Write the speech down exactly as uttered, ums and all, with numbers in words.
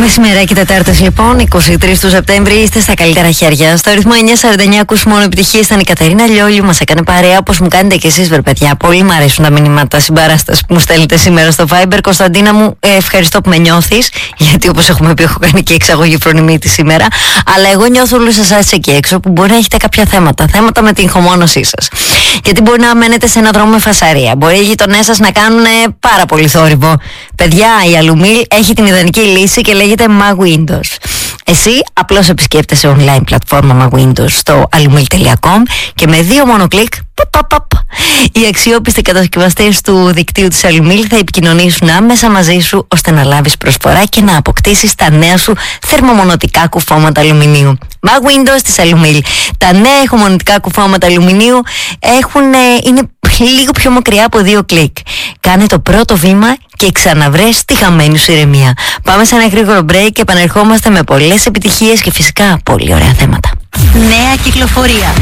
Μεσημεράκι Τετάρτης λοιπόν, είκοσι τρεις του Σεπτέμβρη, είστε στα καλύτερα χέρια. Στο ρυθμό εννιά σαράντα εννιά ακούς μόνο επιτυχίες. Ήταν η Κατερίνα Λιόλιου, μας έκανε παρέα όπως μου κάνετε και εσείς, βρε παιδιά. Πολύ μου αρέσουν τα μηνύματα συμπαράσταση που μου στέλνετε σήμερα στο Viber. Κωνσταντίνα μου, ε, ευχαριστώ που με νιώθεις, γιατί όπως έχουμε πει, έχω κάνει και εξαγωγή φρονιμίτη σήμερα. Αλλά εγώ νιώθω όλους εσάς εκεί έξω που μπορεί να έχετε κάποια θέματα. Θέματα με την ηχομόνωσή σας. Γιατί μπορεί να μένετε σε ένα δρόμο με φασαρία. Μπορεί οι γειτονές σας να κάνουν πάρα πολύ θόρυβο. Παιδιά, η Alumil έχει την ιδανική λύση και λέγεται Mag Windows. Εσύ απλώς επισκέπτεσαι online πλατφόρμα Mag Windows στο alumil τελεία com και με δύο μόνο κλικ, παπ, παπ, οι αξιόπιστοι κατασκευαστές του δικτύου της Alumil θα επικοινωνήσουν άμεσα μαζί σου ώστε να λάβεις προσφορά και να αποκτήσεις τα νέα σου θερμομονωτικά κουφώματα αλουμινίου. Mag Windows της Alumil. Τα νέα ηχομονωτικά κουφώματα αλουμινίου έχουν, είναι λίγο πιο μακριά από δύο κλικ. Κάνε το πρώτο βήμα και ξαναβρες τη χαμένη σου ηρεμία. Πάμε σε ένα γρήγορο break και επανερχόμαστε με πολλές επιτυχίες και φυσικά πολύ ωραία θέματα. Νέα κυκλοφορία.